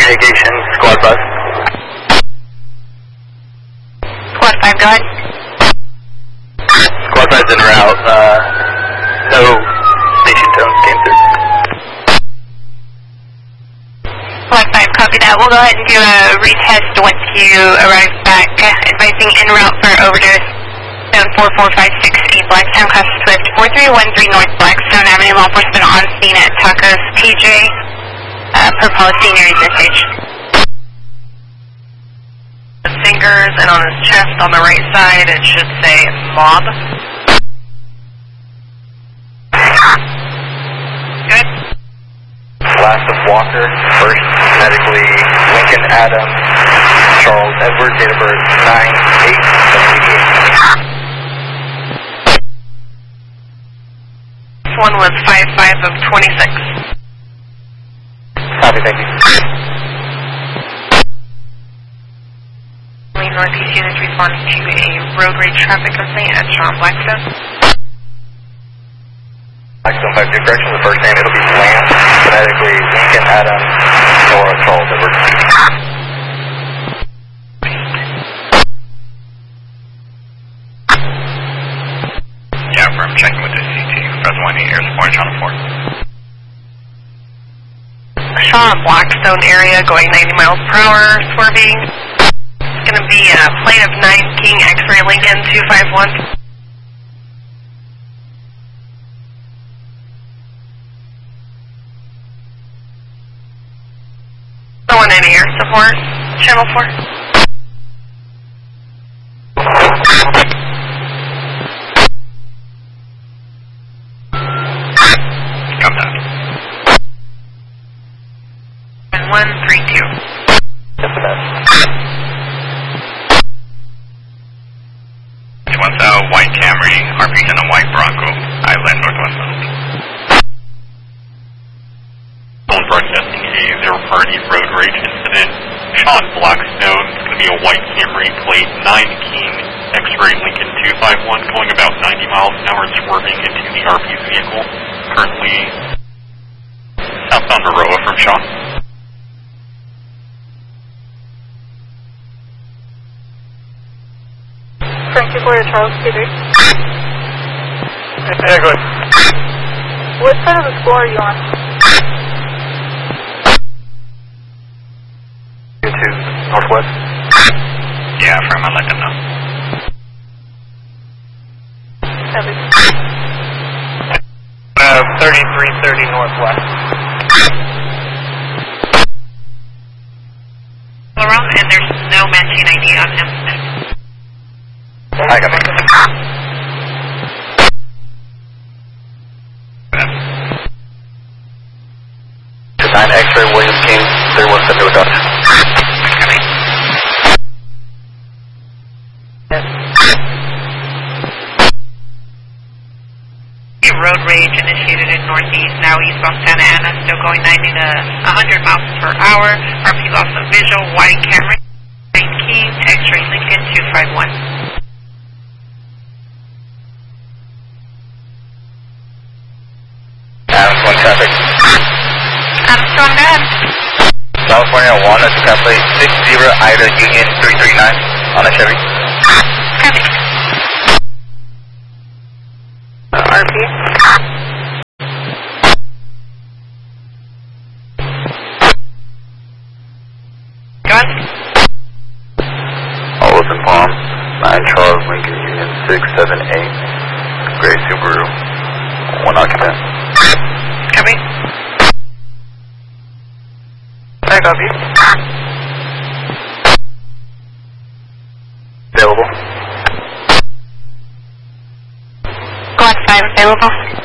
communication, squad bus. Squad 5, go ahead. Squad 5's en route. No station tones came through. Squad 5, copy that. We'll go ahead and do a retest once you arrive back. Advising en route for overdose. Zone 44568 Blackstone, Coast Swift 4313 North Blackstone Avenue. Law enforcement on scene at Tacos PJ. Per policy, near message. His fingers and on his chest on the right side, it should say mob. Good. Last of Walker, first medically Lincoln Adams, Charles Edward, date of birth 9/8/78. This one was 5/5 of 26. Copy, thank you. Northeast units responding to a road rage traffic complaint at Sean Blackstone. Blackstone 52, correction, the first name, it'll be Lance, phonetically Lincoln Adams, Nora Charles Edward. Yeah, I'm checking with the CT. Present 18 air support, Channel 4. Sean Blackstone area going 90 miles per hour, swerving. It's going to be a plate of 9 King X-ray Lincoln 251. Someone in air support, Channel 4. Come down. 132. Yes, ma'am. One's a white Camry, RP's in a white Bronco, Island Northwestbound. Broadcasting a zero-party road rage incident. Sean Blackstone, it's going to be a white Camry, plate 9 King X-ray Lincoln 251, going about 90 miles an hour, swerving into the RP's vehicle. Currently southbound Baroa from Sean. Frankie Porter, Charles Peter. Yeah, go ahead. What side of the school are you on? Into Northwest. Yeah, from I'll let them know. Copy. 3330 Northwest. Around, and there's no matching ID on him. I got it. Design X-ray Williams King 3170 reduction. Road rage initiated in Northeast, now eastbound Santa Ana, still going 90 to 100 miles per hour. RP loss of visual, white Camry, 9 King, X-ray Lincoln 251. Adams 1 traffic. Adams 1, go ahead. California 1, that's calculate 60 Ida Union 339 on a Chevy. Copy. RP. Go ahead. Olison Palm, 9 Charles Lincoln Union 678, gray Subaru, 1 occupant. Copy. I copy. Available. Squad 5 available.